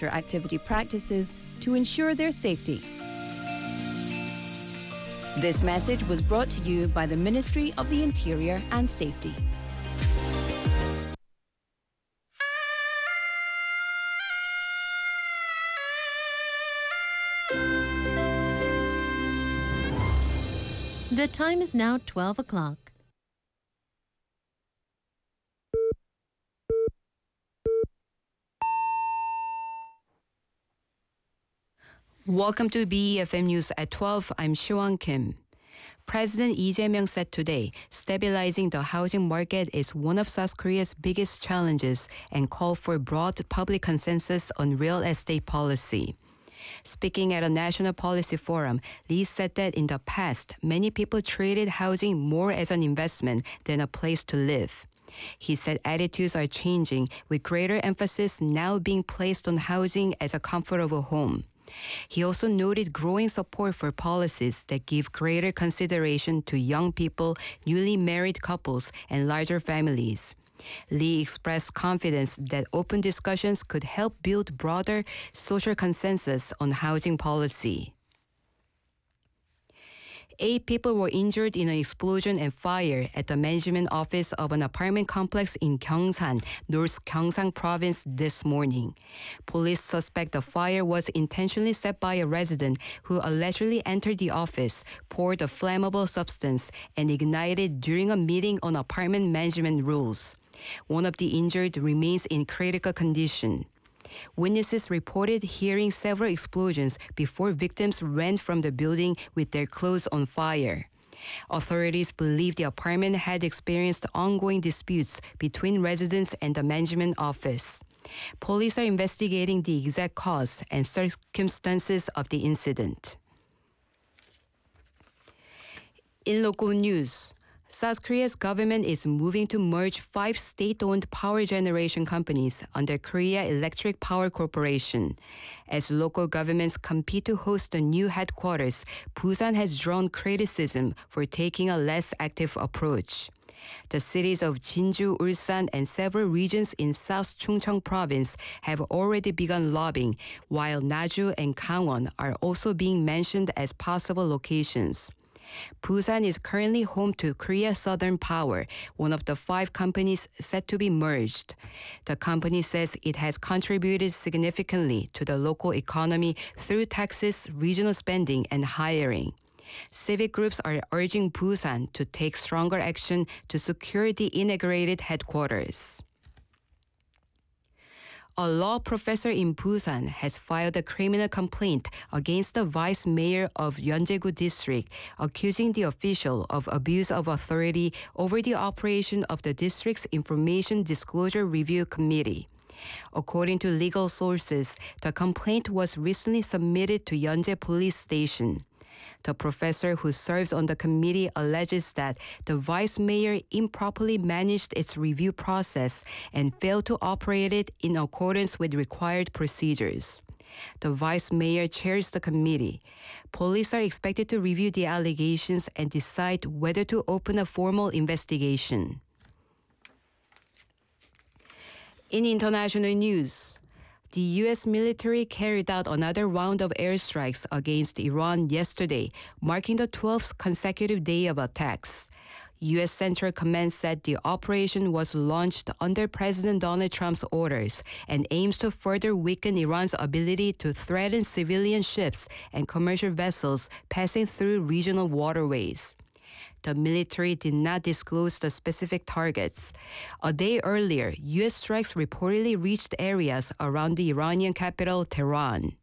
water activity practices to ensure their safety. This message was brought to you by the Ministry of the Interior and Safety. The time is now 12 o'clock. Welcome to BEFM News at 12. I'm Siwon Kim. President Lee Jae-myung said today, stabilizing the housing market is one of South Korea's biggest challenges and called for broad public consensus on real estate policy. Speaking at a national policy forum, Lee said that in the past, many people treated housing more as an investment than a place to live. He said attitudes are changing, with greater emphasis now being placed on housing as a comfortable home. He also noted growing support for policies that give greater consideration to young people, newly married couples, and larger families. Lee expressed confidence that open discussions could help build broader social consensus on housing policy. 8 people were injured in an explosion and fire at the management office of an apartment complex in Gyeongsan, North Gyeongsang Province this morning. Police suspect the fire was intentionally set by a resident who allegedly entered the office, poured a flammable substance, and ignited during a meeting on apartment management rules. One of the injured remains in critical condition. Witnesses reported hearing several explosions before victims ran from the building with their clothes on fire. Authorities believe the apartment had experienced ongoing disputes between residents and the management office. Police are investigating the exact cause and circumstances of the incident. In local news, South Korea's government is moving to merge 5 state-owned power generation companies under Korea Electric Power Corporation. As local governments compete to host the new headquarters, Busan has drawn criticism for taking a less active approach. The cities of Jinju, Ulsan, and several regions in South Chungcheong Province have already begun lobbying, while Naju and Gangwon are also being mentioned as possible locations. Busan is currently home to Korea Southern Power, one of the 5 companies set to be merged. The company says it has contributed significantly to the local economy through taxes, regional spending, and hiring. Civic groups are urging Busan to take stronger action to secure the integrated headquarters. A law professor in Busan has filed a criminal complaint against the vice mayor of Yeonjae-gu district, accusing the official of abuse of authority over the operation of the district's Information Disclosure Review Committee. According to legal sources, the complaint was recently submitted to Yeonjae Police Station. The professor who serves on the committee alleges that the vice mayor improperly managed its review process and failed to operate it in accordance with required procedures. The vice mayor chairs the committee. Police are expected to review the allegations and decide whether to open a formal investigation. In international news, the U.S. military carried out another round of airstrikes against Iran yesterday, marking the 12th consecutive day of attacks. U.S. Central Command said the operation was launched under President Donald Trump's orders and aims to further weaken Iran's ability to threaten civilian ships and commercial vessels passing through regional waterways. The military did not disclose the specific targets. A day earlier, U.S. strikes reportedly reached areas around the Iranian capital, Tehran.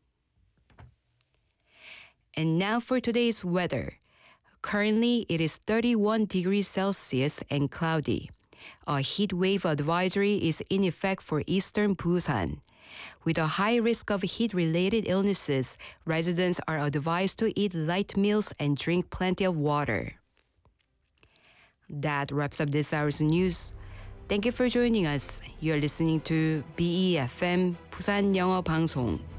And now for today's weather. Currently, it is 31 degrees Celsius and cloudy. A heat wave advisory is in effect for eastern Busan. With a high risk of heat-related illnesses, residents are advised to eat light meals and drink plenty of water. That wraps up this hour's news. Thank you for joining us. You're listening to BEFM 부산 영어 방송.